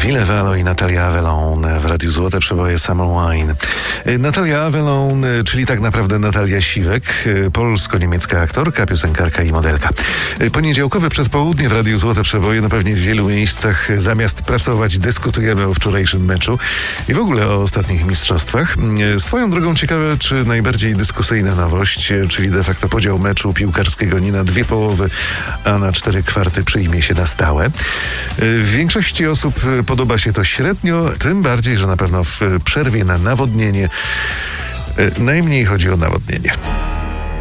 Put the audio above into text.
Ville Valo i Natalia Avelone w Radiu Złote Przeboje Summer Wine. Natalia Avelone, czyli tak naprawdę Natalia Siwek, polsko-niemiecka aktorka, piosenkarka i modelka. Poniedziałkowe przedpołudnie w Radiu Złote Przeboje, no pewnie w wielu miejscach zamiast pracować dyskutujemy o wczorajszym meczu i w ogóle o ostatnich mistrzostwach. Swoją drogą ciekawe, czy najbardziej dyskusyjna nowość, czyli de facto podział meczu piłkarskiego nie na dwie połowy, a na 4/4 przyjmie się na stałe. W większości osób podoba się to średnio, tym bardziej, że na pewno w przerwie na nawodnienie najmniej chodzi o nawodnienie.